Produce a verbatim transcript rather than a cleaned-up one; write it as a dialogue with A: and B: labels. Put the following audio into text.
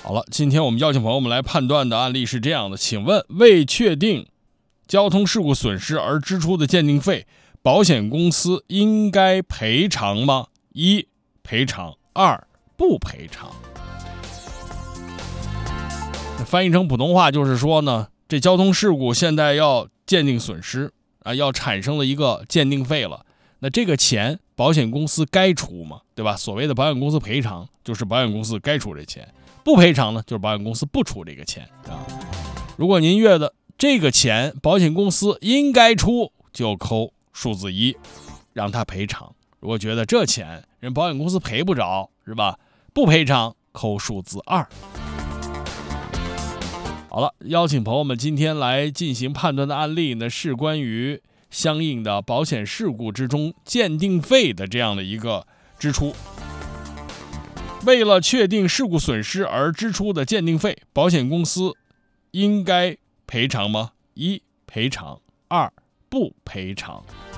A: 好了，今天我们邀请朋友们来判断的案例是这样的，请问为确定交通事故损失而支出的鉴定费，保险公司应该赔偿吗？一、赔偿；二、不赔偿。翻译成普通话就是说呢，这交通事故现在要鉴定损失啊，要产生了一个鉴定费了，那这个钱保险公司该出吗？对吧？所谓的保险公司赔偿，就是保险公司该出这钱。不赔偿呢，就是保险公司不出这个钱啊。如果您觉得这个钱保险公司应该出，就扣数字一，让他赔偿。如果觉得这钱人保险公司赔不着，是吧？不赔偿，扣数字二。好了，邀请朋友们今天来进行判断的案例呢，是关于相应的保险事故之中鉴定费的这样的一个支出。为了确定事故损失而支出的鉴定费，保险公司应该赔偿吗？一、赔偿；二、不赔偿。